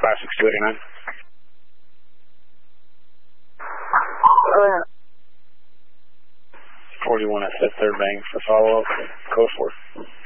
Classics 289. 41 at the third bank for follow-up. Code 4.